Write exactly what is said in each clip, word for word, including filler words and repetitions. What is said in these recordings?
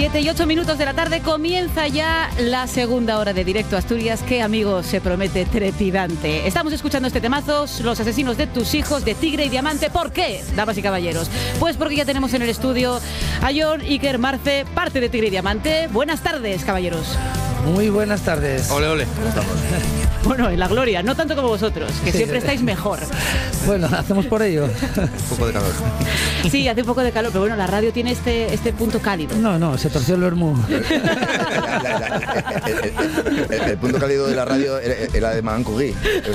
siete y ocho minutos de la tarde comienza ya la segunda hora de Directo a Asturias, que, amigos, se promete trepidante. Estamos escuchando este temazo, Los asesinos de tus hijos, de Tigre y Diamante. ¿Por qué, damas y caballeros? Pues porque ya tenemos en el estudio a Jon Iker Marce, parte de Tigre y Diamante. Buenas tardes, caballeros. Muy buenas tardes. Ole, ole. Bueno, en la gloria, no tanto como vosotros, que Sí. siempre estáis mejor. Bueno, hacemos por ello. Un poco de calor. Sí, hace un poco de calor, pero bueno, la radio tiene este, este punto cálido. No, no, se torció el vermú. el, el, el punto cálido de la radio era, era de Mancugui.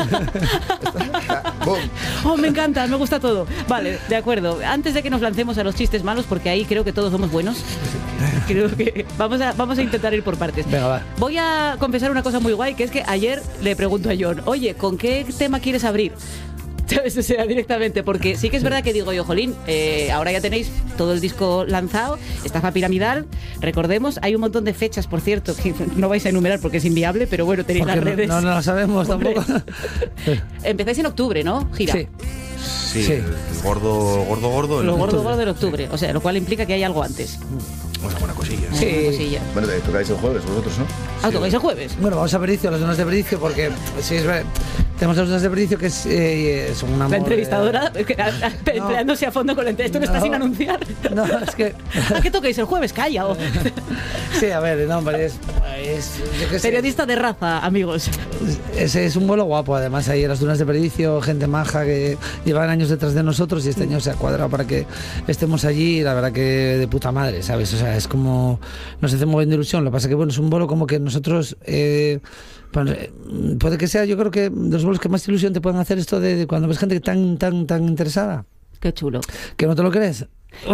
Oh, me encanta, me gusta todo. Vale, de acuerdo. Antes de que nos lancemos a los chistes malos, porque ahí creo que todos somos buenos, creo que vamos a, vamos a intentar ir por partes. Venga, va. Voy a confesar una cosa muy guay, que es que ayer le pregunto a Jon, oye, ¿con qué tema quieres abrir? ¿Sabes? O sea, directamente, porque sí que es verdad que digo yo, jolín, eh, ahora ya tenéis todo el disco lanzado, Estafa Piramidal, recordemos, hay un montón de fechas, por cierto, que no vais a enumerar porque es inviable, pero bueno, tenéis Porque las redes. No, no lo sabemos Hombre. tampoco. Empezáis en octubre, ¿no? Gira. Sí. Sí, Sí. el gordo, gordo, gordo. Lo el- gordo gordo en octubre, o sea, lo cual implica que hay algo antes. Bueno, buena cosilla. Sí. Una cosilla. Bueno, te tocáis el jueves vosotros, ¿no? Ah, ¿tocáis el jueves? Bueno, vamos a Bricio, las dunas de Bricio, porque sí, es verdad. Tenemos las dunas de Bricio que es, eh, son una. La entrevistadora eh, No. empleándose a fondo con la entrevista. Esto no está No. sin anunciar. No, es que. ¿A qué tocáis el jueves? Calla. o- Sí, a ver, no, pero es. es yo qué sé. Periodista de raza, amigos. Ese es un vuelo guapo, además ahí en las dunas de Bricio, gente maja que llevan años detrás de nosotros y este año se ha cuadrado para que estemos allí y la verdad que de puta madre, ¿sabes? O sea, es como nos hace muy bien de ilusión. Lo que pasa que, bueno, es un vuelo como que nosotros eh, bueno, eh, puede que sea, yo creo que de los vuelos que más ilusión te pueden hacer esto de, de cuando ves gente tan, tan, tan interesada. Qué chulo. ¿Que no te lo crees?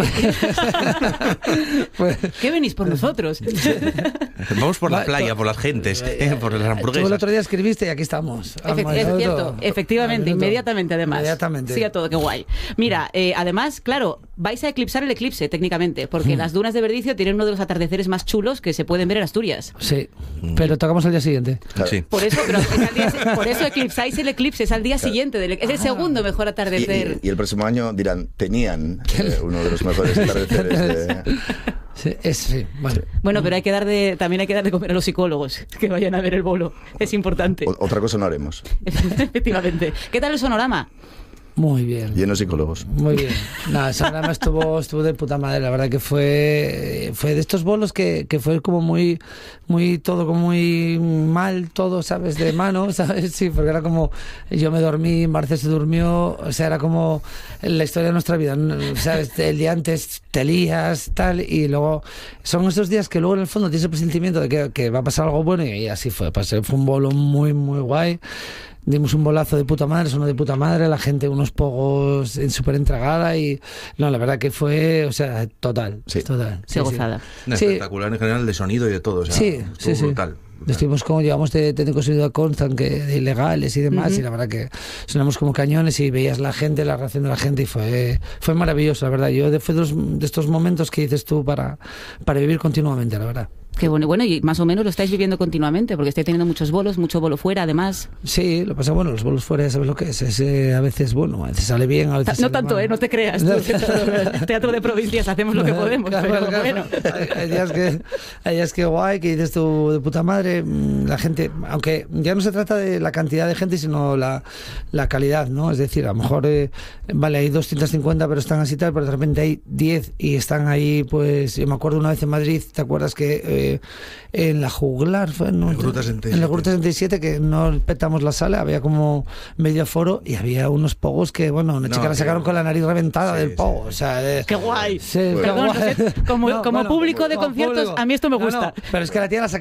Pues, ¿Qué venís por nosotros? Vamos por la Va, playa, to- por las gentes, eh, por las tú el hamburguesas. otro día escribiste y aquí estamos. Efe- Al es minuto. cierto, efectivamente, Al minuto. inmediatamente además. Inmediatamente. Sí, a todo, qué guay. Mira, eh, además, claro, vais a eclipsar el eclipse técnicamente, porque las dunas de Verdicio tienen uno de los atardeceres más chulos que se pueden ver en Asturias. Sí, pero tocamos al día siguiente. Claro. Sí. Por eso, pero es al día- por eso eclipsáis el eclipse, es al día siguiente, del, es el segundo mejor Y, atardecer. y- y el próximo año dirán, tenían eh, uno de los mejores atardeceres de... Sí, es, sí, bueno. Bueno, pero hay que dar de, también hay que dar de comer a los psicólogos que vayan a ver el bolo. Es importante. O- otra cosa no haremos. Efectivamente. ¿Qué tal el sonorama? Muy bien. Llenos psicólogos. Muy bien. Nada, esa programa estuvo, estuvo de puta madre. La verdad que fue, fue de estos bolos que, que fue como muy, muy, todo como muy mal, todo, ¿sabes? De mano, ¿sabes? Sí, porque era como, yo me dormí, Marce se durmió, o sea, era como la historia de nuestra vida, ¿sabes? El día antes te lías, tal, y luego son esos días que luego en el fondo tienes el presentimiento de que, que va a pasar algo bueno y así fue. Pasé, fue un bolo muy, muy guay. Dimos un bolazo de puta madre, sonó de puta madre, la gente unos pogos en súper entregada y no, la verdad que fue, o sea, total, Sí. total. Qué gozada. No, Sí. espectacular en general de sonido y de todo. O sea, Sí, estuvo sí, sí. brutal. brutal. Estuvimos como, llevamos de técnicos de sonido constant, que de ilegales y demás, Ujú. y la verdad que sonamos como cañones y veías la gente, la reacción de la gente y fue, fue maravilloso, la verdad. Yo de, fue de, los- de estos momentos que dices tú para, para vivir continuamente, la verdad. Qué bueno. Bueno, y más o menos lo estáis viviendo continuamente, porque estáis teniendo muchos bolos, mucho bolo fuera, además. Sí, lo que pasa, bueno, los bolos fuera ya sabes lo que es, es eh, a veces bueno, a veces sale bien, a veces No sale tanto, mal. ¿eh? No te creas. tú, que todo- teatro de provincias, hacemos lo que podemos, Claro, pero claro. bueno. Hay, hay días que, hay días que guay, que dices tú de puta madre, mm, la gente, aunque ya no se trata de la cantidad de gente, sino la, la calidad, ¿no? Es decir, a lo mejor, eh, vale, hay doscientos cincuenta, pero están así tal, pero de repente hay diez y están ahí, pues, yo me acuerdo una vez en Madrid, ¿te acuerdas que eh, en la Juglar, fue, ¿no? En el Gruta sesenta y siete. En el Gruta sesenta y siete, que no petamos la sala, había como medio foro y había unos pogos que, bueno, una No, chica la que- sacaron con la nariz reventada Sí, del sí. pogo, o sea, de- ¡Qué guay! Sí, Bueno. qué Perdón, guay. no sé, como- como público de como conciertos, a mí esto me No, no, gusta. pero es que la tía la